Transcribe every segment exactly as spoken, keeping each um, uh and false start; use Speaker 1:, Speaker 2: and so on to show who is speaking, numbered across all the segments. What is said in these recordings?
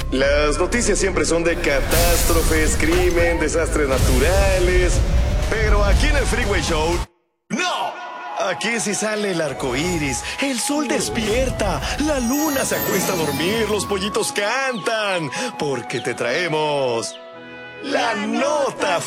Speaker 1: Las noticias siempre son de catástrofes, crimen, desastres naturales. Pero aquí en el Freeway Show, ¡no! Aquí sí sale el arco iris, el sol despierta, la luna se acuesta a dormir, los pollitos cantan. Porque te traemos la nota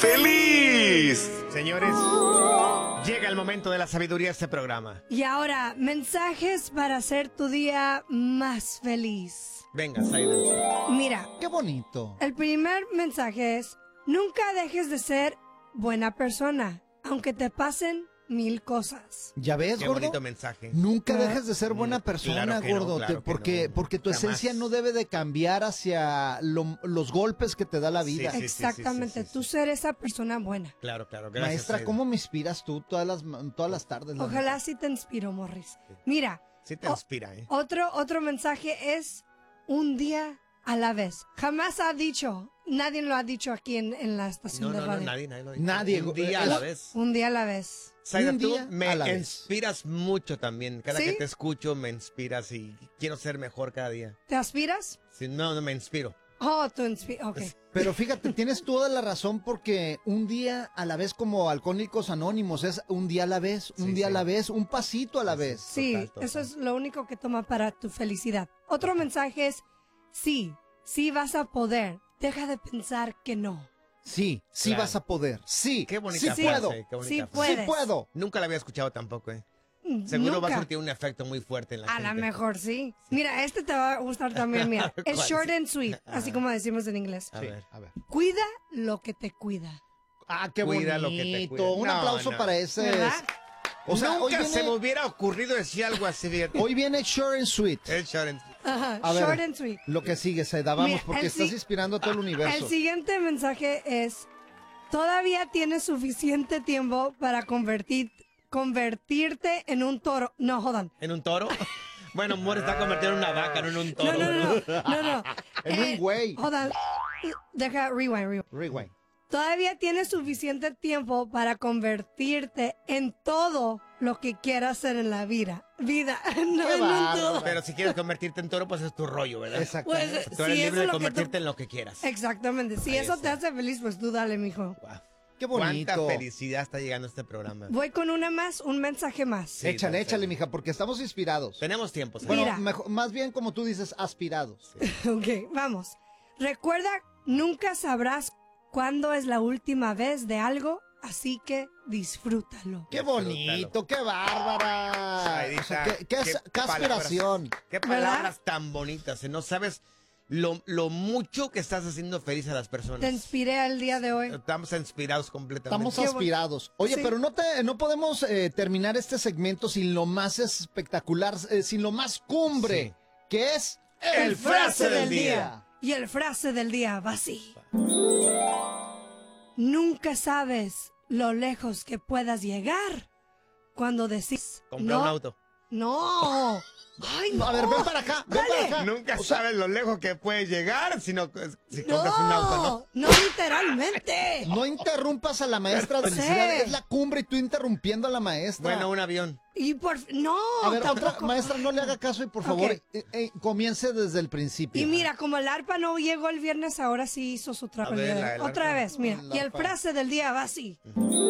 Speaker 1: feliz.
Speaker 2: Señores, llega el momento de la sabiduría de este programa.
Speaker 3: Y ahora, mensajes para hacer tu día más feliz.
Speaker 2: Venga, Silence.
Speaker 3: Mira,
Speaker 4: Qué bonito.
Speaker 3: el primer mensaje es: nunca dejes de ser buena persona, aunque te pasen mil cosas.
Speaker 4: ¿Ya ves,
Speaker 2: Qué
Speaker 4: gordo?
Speaker 2: bonito mensaje.
Speaker 4: Nunca
Speaker 3: ¿Eh?
Speaker 4: dejes de ser buena
Speaker 2: Mm,
Speaker 4: persona,
Speaker 2: claro que no,
Speaker 4: gordo,
Speaker 2: claro
Speaker 4: te-
Speaker 2: que
Speaker 4: porque,
Speaker 2: no.
Speaker 4: porque tu
Speaker 2: Jamás.
Speaker 4: esencia no debe de cambiar hacia lo- los golpes que te da la vida.
Speaker 2: Sí, sí,
Speaker 3: Exactamente,
Speaker 2: sí, sí,
Speaker 3: tú
Speaker 2: sí.
Speaker 3: ser esa persona buena.
Speaker 2: Claro, claro. Gracias,
Speaker 4: Maestra,
Speaker 2: Aida.
Speaker 4: ¿cómo me inspiras tú todas las, todas las tardes? la
Speaker 3: Ojalá
Speaker 4: neta?
Speaker 3: sí te inspiro, Morris. Mira,
Speaker 2: Sí te
Speaker 3: Oh,
Speaker 2: inspira, ¿eh?
Speaker 3: otro, otro mensaje es un día a la vez. Jamás ha dicho, nadie lo ha dicho aquí en, en la estación
Speaker 2: No,
Speaker 3: de
Speaker 2: no, no,
Speaker 3: radio.
Speaker 2: nadie, nadie lo dice.
Speaker 4: Nadie,
Speaker 2: Un día a
Speaker 4: es-
Speaker 2: la vez.
Speaker 3: Un día a la vez.
Speaker 2: Saida,
Speaker 4: un
Speaker 2: tú
Speaker 4: día
Speaker 2: me
Speaker 4: a la vez.
Speaker 2: inspiras mucho también. Cada
Speaker 3: ¿Sí?
Speaker 2: que te escucho me inspiras y quiero ser mejor cada día.
Speaker 3: ¿Te aspiras?
Speaker 2: Si no, no me inspiro.
Speaker 3: Oh, tú inspiras. Ok.
Speaker 4: Pero fíjate, tienes toda la razón porque un día a la vez, como Alcohólicos Anónimos, es un día a la vez, un
Speaker 2: Sí,
Speaker 4: día
Speaker 2: sí.
Speaker 4: a la vez, un pasito a la
Speaker 2: Sí,
Speaker 4: vez.
Speaker 3: Sí,
Speaker 2: Total, total.
Speaker 3: eso es lo único que toma para tu felicidad. Otro mensaje es: sí, sí vas a poder. Deja de pensar que no.
Speaker 4: Sí, sí
Speaker 2: Claro.
Speaker 4: vas a poder. Sí,
Speaker 2: Qué bonita
Speaker 4: sí
Speaker 2: frase,
Speaker 4: puedo.
Speaker 2: qué bonita
Speaker 3: Sí
Speaker 2: frase.
Speaker 3: puedes.
Speaker 4: Sí puedo.
Speaker 2: Nunca la había escuchado tampoco, ¿eh? Seguro va a
Speaker 3: Nunca.
Speaker 2: surtir un efecto muy fuerte en la
Speaker 3: A
Speaker 2: gente.
Speaker 3: lo mejor sí. Mira, este te va a gustar también, mira. Es
Speaker 2: ¿Cuál?
Speaker 3: short and sweet, así
Speaker 2: Ajá.
Speaker 3: como decimos en inglés.
Speaker 2: A
Speaker 4: Sí,
Speaker 2: ver.
Speaker 4: a ver.
Speaker 3: Cuida lo que te cuida.
Speaker 4: Ah, qué
Speaker 2: Cuida
Speaker 4: bonito.
Speaker 2: lo que te cuida.
Speaker 4: Un
Speaker 2: No,
Speaker 4: aplauso
Speaker 2: no.
Speaker 4: para ese.
Speaker 3: ¿Verdad?
Speaker 4: O sea, hoy
Speaker 2: Nunca se me
Speaker 4: viene,
Speaker 2: hubiera ocurrido decir algo así. fíjate.
Speaker 4: hoy viene short and sweet.
Speaker 2: El short and-
Speaker 3: Ajá,
Speaker 4: A ver,
Speaker 3: short and sweet.
Speaker 4: Lo que sigue, Seda, vamos,
Speaker 3: Mira,
Speaker 4: porque
Speaker 3: el
Speaker 4: estás
Speaker 3: si-
Speaker 4: inspirando a todo el universo.
Speaker 3: El siguiente mensaje es: todavía tienes suficiente tiempo para convertir, convertirte en un toro. No, jodan.
Speaker 2: ¿En un toro? Bueno, Mor está convertido en una vaca, no en un toro.
Speaker 3: No, no, no, no, no, no.
Speaker 4: En un güey.
Speaker 3: Jodan. Deja, rewind, rewind.
Speaker 4: Rewind.
Speaker 3: Todavía tienes suficiente tiempo para convertirte en todo lo que quieras hacer en la vida. Vida, no
Speaker 4: Qué
Speaker 3: en un
Speaker 4: bárbaro.
Speaker 3: todo.
Speaker 2: Pero si quieres convertirte en toro, pues es tu rollo, ¿verdad?
Speaker 4: Exactamente.
Speaker 3: Pues,
Speaker 2: Tú eres
Speaker 3: si eso
Speaker 2: libre
Speaker 3: es
Speaker 2: de
Speaker 3: lo que
Speaker 2: convertirte
Speaker 3: tú-
Speaker 2: en lo que quieras.
Speaker 3: Exactamente. Si
Speaker 2: Ahí
Speaker 3: eso te
Speaker 2: está.
Speaker 3: hace feliz, pues tú dale, mijo.
Speaker 2: Guau.
Speaker 4: Qué bonito.
Speaker 2: Cuánta felicidad está llegando a este programa.
Speaker 3: Voy con una más, un mensaje más.
Speaker 2: Sí,
Speaker 4: échale,
Speaker 2: sí,
Speaker 4: échale,
Speaker 2: sí.
Speaker 4: mija, porque estamos inspirados.
Speaker 2: Tenemos tiempo, Sara.
Speaker 4: Bueno,
Speaker 3: Mira.
Speaker 4: mejor- más bien como tú dices, aspirados.
Speaker 3: Ok, vamos. Recuerda, nunca sabrás cuándo es la última vez de algo, así que disfrútalo.
Speaker 4: Qué bonito, qué bárbara.
Speaker 2: Aidita,
Speaker 4: O sea, qué, qué as- qué
Speaker 2: palabras-
Speaker 4: aspiración.
Speaker 2: Qué palabras tan bonitas. ¿eh? No sabes lo, lo mucho que estás haciendo feliz a las personas.
Speaker 3: Te inspiré el día de hoy.
Speaker 2: Estamos inspirados completamente.
Speaker 4: Estamos
Speaker 3: Qué bu-
Speaker 4: aspirados. Oye,
Speaker 3: Sí.
Speaker 4: pero no te, no podemos eh, terminar este segmento sin lo más espectacular, eh, sin lo más cumbre,
Speaker 2: Sí.
Speaker 4: que es
Speaker 2: El frase del día.
Speaker 3: Y el frase del día va así. Nunca sabes lo lejos que puedas llegar cuando decís
Speaker 2: Comprar
Speaker 3: no.
Speaker 2: un auto.
Speaker 3: No. Ay, no.
Speaker 4: A ver, ven para acá, ven para acá.
Speaker 2: Nunca
Speaker 4: O sea,
Speaker 2: sabes lo lejos que puedes llegar si, no, si
Speaker 3: No,
Speaker 2: compras un auto, ¿no?
Speaker 3: no literalmente.
Speaker 4: No interrumpas a la maestra de
Speaker 3: Sí.
Speaker 4: felicidad, es la cumbre y tú interrumpiendo a la maestra.
Speaker 2: Bueno, un avión.
Speaker 3: Y por no,
Speaker 4: a ver, otra
Speaker 3: tampoco.
Speaker 4: maestra, no le haga caso y por favor,
Speaker 3: Ok.
Speaker 4: eh, eh, comience desde el principio.
Speaker 3: Y mira, como el arpa no llegó el viernes, ahora sí hizo su trabajo.
Speaker 2: A ver, la- el
Speaker 3: Otra
Speaker 2: arpa.
Speaker 3: vez, mira.
Speaker 4: El
Speaker 3: Y el
Speaker 4: arpa.
Speaker 3: frase del día va así.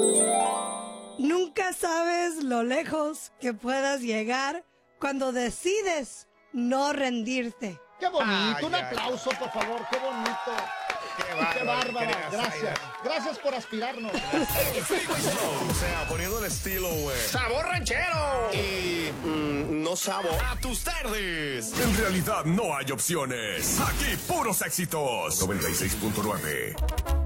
Speaker 3: Nunca sabes lo lejos que puedas llegar cuando decides no rendirte.
Speaker 4: Qué bonito,
Speaker 2: Ay,
Speaker 4: un
Speaker 2: ay,
Speaker 4: aplauso, por favor, qué bonito.
Speaker 2: Qué
Speaker 4: Qué bárbara,
Speaker 2: querida
Speaker 4: gracias.
Speaker 2: Zaida.
Speaker 4: Gracias por aspirarnos.
Speaker 1: O sea, poniendo el estilo, güey.
Speaker 2: ¡Sabor ranchero!
Speaker 1: Y mm, no sabo.
Speaker 5: A tus tardes. En realidad no hay opciones. Aquí puros éxitos. noventa y seis punto nueve.